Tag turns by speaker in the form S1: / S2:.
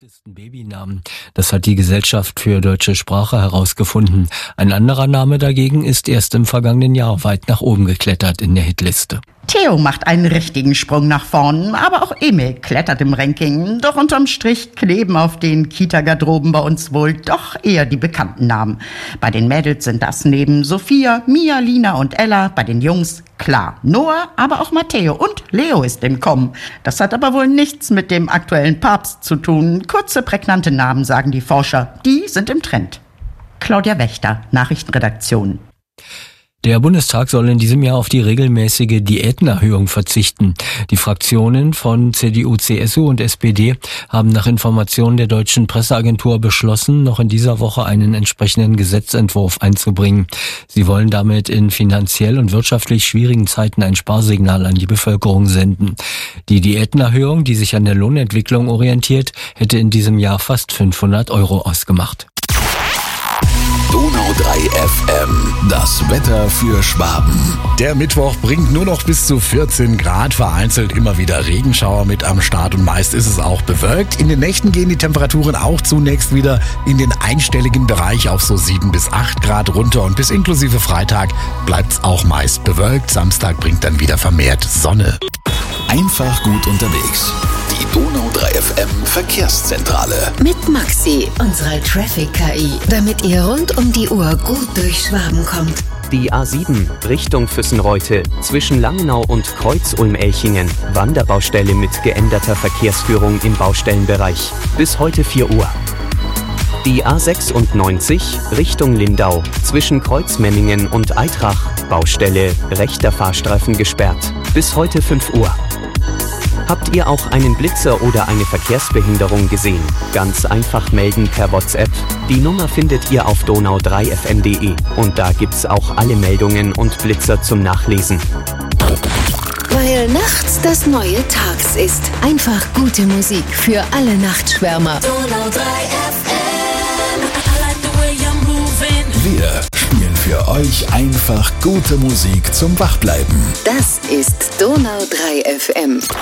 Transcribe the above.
S1: Babynamen. Das hat die Gesellschaft für deutsche Sprache herausgefunden. Ein anderer Name dagegen ist erst im vergangenen Jahr weit nach oben geklettert in der Hitliste.
S2: Theo macht einen richtigen Sprung nach vorn, aber auch Emil klettert im Ranking. Doch unterm Strich kleben auf den Kita-Garderoben bei uns wohl doch eher die bekannten Namen. Bei den Mädels sind das neben Sophia, Mia, Lina und Ella, bei den Jungs klar Noah, aber auch Matteo und Leo ist im Kommen. Das hat aber wohl nichts mit dem aktuellen Papst zu tun. Kurze, prägnante Namen, sagen die Forscher. Die sind im Trend. Claudia Wächter, Nachrichtenredaktion.
S1: Der Bundestag soll in diesem Jahr auf die regelmäßige Diätenerhöhung verzichten. Die Fraktionen von CDU, CSU und SPD haben nach Informationen der deutschen Presseagentur beschlossen, noch in dieser Woche einen entsprechenden Gesetzentwurf einzubringen. Sie wollen damit in finanziell und wirtschaftlich schwierigen Zeiten ein Sparsignal an die Bevölkerung senden. Die Diätenerhöhung, die sich an der Lohnentwicklung orientiert, hätte in diesem Jahr fast 500 € ausgemacht.
S3: Donau 3 FM, das Wetter für Schwaben.
S4: Der Mittwoch bringt nur noch bis zu 14 Grad, vereinzelt immer wieder Regenschauer mit am Start und meist ist es auch bewölkt. In den Nächten gehen die Temperaturen auch zunächst wieder in den einstelligen Bereich auf so 7 bis 8 Grad runter und bis inklusive Freitag bleibt's auch meist bewölkt. Samstag bringt dann wieder vermehrt Sonne.
S3: Einfach gut unterwegs. Die Donau 3 FM Verkehrszentrale.
S5: Mit Maxi, unserer Traffic-KI, damit ihr rund um die Uhr gut durch Schwaben kommt.
S6: Die A7 Richtung Füssenreute zwischen Langenau und Kreuz-Ulm-Elchingen. Wanderbaustelle mit geänderter Verkehrsführung im Baustellenbereich. Bis heute 4 Uhr. Die A96 Richtung Lindau zwischen Kreuzmemmingen und Eitrach. Baustelle, rechter Fahrstreifen gesperrt. Bis heute 5 Uhr. Habt ihr auch einen Blitzer oder eine Verkehrsbehinderung gesehen? Ganz einfach melden per WhatsApp. Die Nummer findet ihr auf donau3fm.de und da gibt's auch alle Meldungen und Blitzer zum Nachlesen.
S5: Weil nachts das neue Tags ist. Einfach gute Musik für alle Nachtschwärmer.
S7: Donau 3 FM. I like the way you're moving.
S3: Wir spielen für euch einfach gute Musik zum Wachbleiben.
S5: Das ist Donau 3 FM.